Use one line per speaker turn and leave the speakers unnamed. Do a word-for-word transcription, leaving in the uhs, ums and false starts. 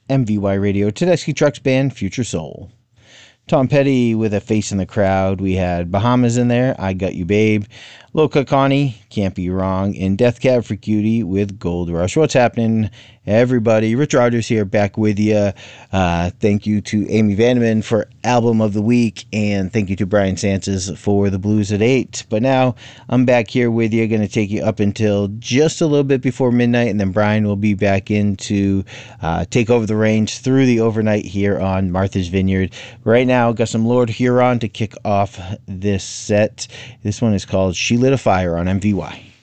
M V Y Radio, Tedeschi Trucks Band, Future Soul. Tom Petty with A Face in the Crowd. We had Bahamas in there, I Got You Babe. Loca Connie, Can't Be Wrong. And Death Cab for Cutie with Gold Rush. What's happening, everybody? Rich Rogers here, back with you. Uh, thank you to Amy Vandeman for Album of the Week. And thank you to Brian Sanches for the Blues at eight. But now I'm back here with you. Going to take you up until just a little bit before midnight. And then Brian will be back in to uh, take over the reins through the overnight here on Martha's Vineyard. Right now, got some Lord Huron to kick off this set. This one is called She Lit a Fire on M V Y.